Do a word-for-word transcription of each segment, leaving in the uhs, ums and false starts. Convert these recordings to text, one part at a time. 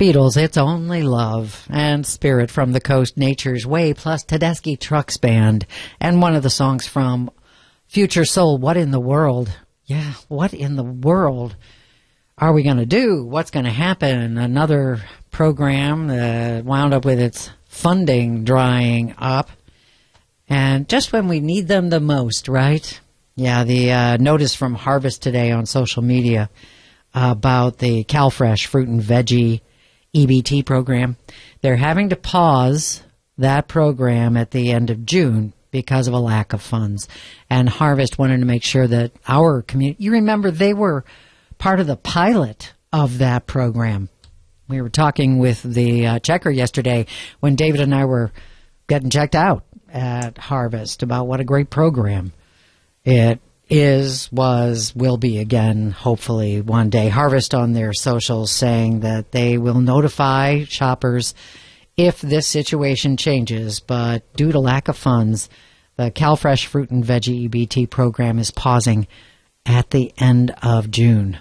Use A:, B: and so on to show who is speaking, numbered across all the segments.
A: Beatles, It's Only Love, and Spirit from the Coast, Nature's Way, plus Tedeschi Trucks Band, and one of the songs from Future Soul, What in the World? Yeah, what in the world are we going to do? What's going to happen? Another program that wound up with its funding drying up, and just when we need them the most, right? Yeah, the uh, notice from Harvest today on social media about the CalFresh fruit and veggie E B T program. They're having to pause that program at the end of June because of a lack of funds. And Harvest wanted to make sure that our community, you remember they were part of the pilot of that program. We were talking with the uh, checker yesterday when David and I were getting checked out at Harvest about what a great program it is, was, will be again, hopefully one day. Harvest on their socials saying that they will notify shoppers if this situation changes, but due to lack of funds, the CalFresh Fruit and Veggie E B T program is pausing at the end of June.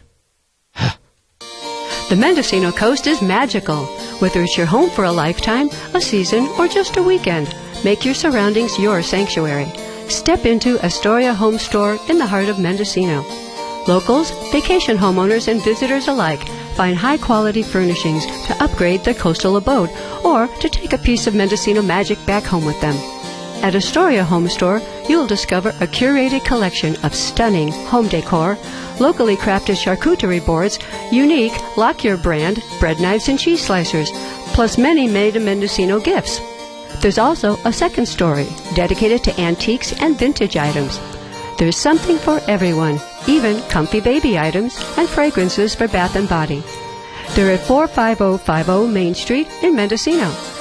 B: The Mendocino Coast is magical. Whether it's your home for a lifetime, a season, or just a weekend, make your surroundings your sanctuary. Step into Astoria Home Store in the heart of Mendocino. Locals, vacation homeowners, and visitors alike find high-quality furnishings to upgrade their coastal abode or to take a piece of Mendocino magic back home with them. At Astoria Home Store, you'll discover a curated collection of stunning home decor, locally crafted charcuterie boards, unique Lockyer brand bread knives and cheese slicers, plus many made-in-Mendocino gifts. There's also a second story dedicated to antiques and vintage items. There's something for everyone, even comfy baby items and fragrances for bath and body. They're at four five zero five zero Main Street in Mendocino.